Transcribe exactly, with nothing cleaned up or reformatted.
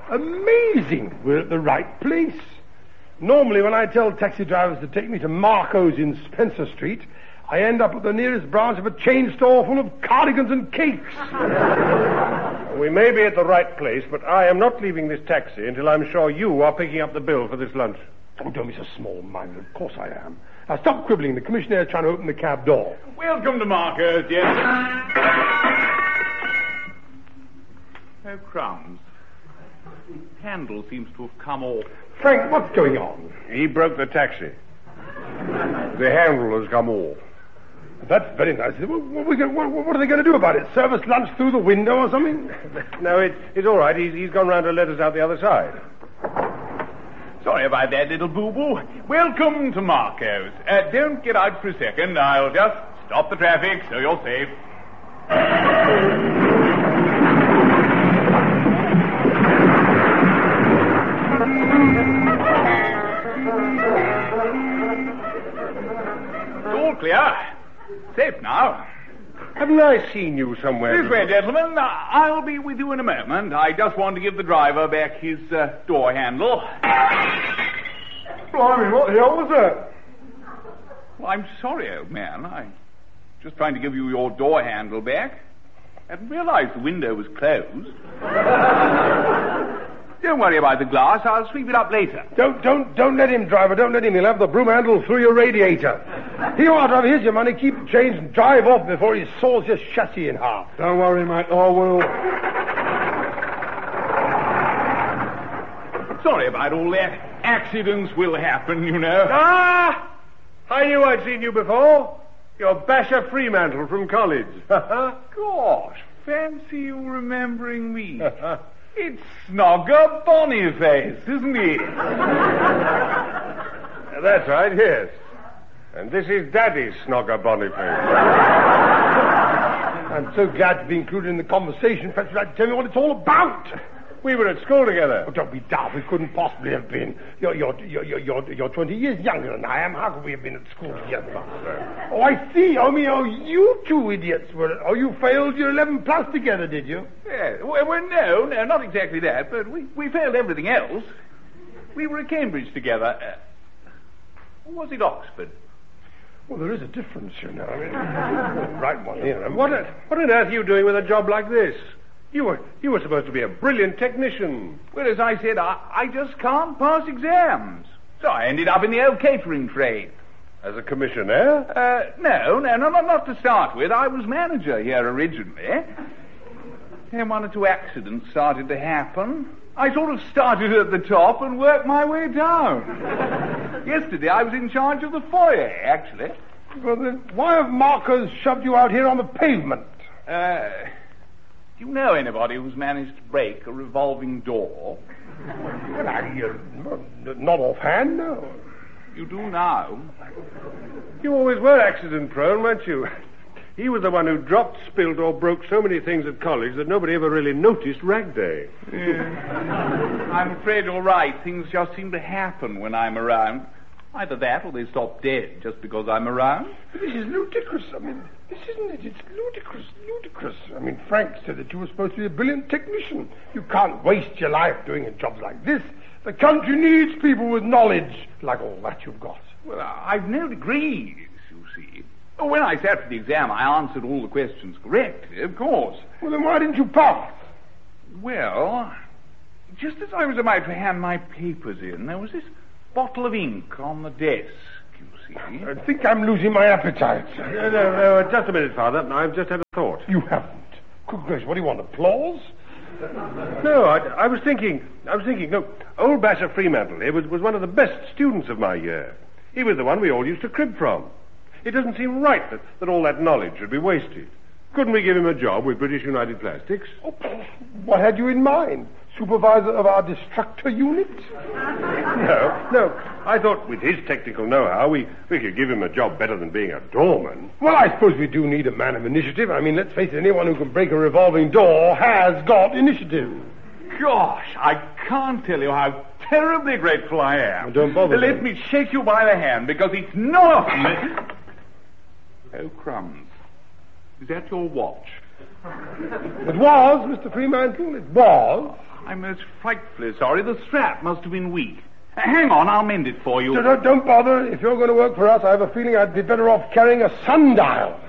Amazing. We're at the right place. Normally, when I tell taxi drivers to take me to Marco's in Spencer Street, I end up at the nearest branch of a chain store full of cardigans and cakes. We may be at the right place, but I am not leaving this taxi until I'm sure you are picking up the bill for this lunch. Oh, don't be so small-minded. Of course I am. Now, stop quibbling. The commissioner is trying to open the cab door. Welcome to Marco's, yes. Oh, crumbs. Handle seems to have come off. Frank, what's going on? He broke the taxi. The handle has come off. That's very nice. What, what, we gonna, what, what are they going to do about it? Serve us lunch through the window or something? No, it, it's all right. He's, he's gone round to let us out the other side. Sorry about that, little boo-boo. Welcome to Marco's. Uh, don't get out for a second. I'll just stop the traffic so you're safe. It's all clear. Safe now. Haven't I seen you somewhere? This way, gentlemen. I'll be with you in a moment. I just want to give the driver back his uh, door handle. Blimey, what the hell was that? Well, I'm sorry, old man. I'm just trying to give you your door handle back. I hadn't realized the window was closed. Don't worry about the glass. I'll sweep it up later. Don't, don't, don't let him, driver. Don't let him. He'll have the broom handle through your radiator. Here you are, driver. Here's your money. Keep the change and drive off before he saws your chassis in half. Don't worry, mate. I will. Sorry about all that. Accidents will happen, you know. Ah! I knew I'd seen you before. You're Basher Fremantle from college. Gosh, fancy you remembering me. It's Snogger Boniface, isn't he? That's right, yes. And this is Daddy's Snogger Boniface. I'm so glad to be included in the conversation. Perhaps you'd like to tell me what it's all about. We were at school together. Oh, don't be daft. We couldn't possibly have been. You're, you're, you're, you're, you're twenty years younger than I am. How could we have been at school together? Oh, I see. Oh, me, oh, you two idiots were... Oh, you failed your eleven plus together, did you? Yeah, well, well, no, no, not exactly that, but we, we failed everything else. We were at Cambridge together. Uh, or was it Oxford? Well, there is a difference, you know. I mean, right one here. What, a, what on earth are you doing with a job like this? You were you were supposed to be a brilliant technician. Well, as I said, I, I just can't pass exams. So I ended up in the old catering trade. As a commissionaire? Uh, no, no, no, not, not to start with. I was manager here originally. Then one or two accidents started to happen. I sort of started at the top and worked my way down. Yesterday I was in charge of the foyer, actually. Well, then why have markers shoved you out here on the pavement? Uh... Do you know anybody who's managed to break a revolving door? Well, I, uh, not offhand, no. You do now. You always were accident-prone, weren't you? He was the one who dropped, spilled, or broke so many things at college that nobody ever really noticed Rag Day. Yeah. I'm afraid you're right. Things just seem to happen when I'm around. Either that or they stop dead just because I'm around. But this is ludicrous. I mean, this isn't it. It's ludicrous, ludicrous. I mean, Frank said that you were supposed to be a brilliant technician. You can't waste your life doing a job like this. The country needs people with knowledge like all that you've got. Well, I've no degrees, you see. When I sat for the exam, I answered all the questions correctly, of course. Well, then why didn't you pass? Well, just as I was about to hand my papers in, there was this bottle of ink on the desk, you see. I think I'm losing my appetite. No, no, no, just a minute, Father. I've just had a thought. You haven't. Good gracious, what do you want, applause? No, I, I was thinking, I was thinking, no, old Basher Fremantle here was, was one of the best students of my year. He was the one we all used to crib from. It doesn't seem right that, that all that knowledge should be wasted. Couldn't we give him a job with British United Plastics? Oh, what had you in mind? Supervisor of our destructor unit? No, no. I thought with his technical know-how, we, we could give him a job better than being a doorman. Well, I suppose we do need a man of initiative. I mean, let's face it, anyone who can break a revolving door has got initiative. Gosh, I can't tell you how terribly grateful I am. Well, don't bother. Let me shake you by the hand, because it's not often... Oh, crumbs. Is that your watch? It was, Mister Fremantle, it was. I'm most frightfully sorry. The strap must have been weak. Uh, hang on, I'll mend it for you. So don't, don't bother. If you're going to work for us, I have a feeling I'd be better off carrying a sundial.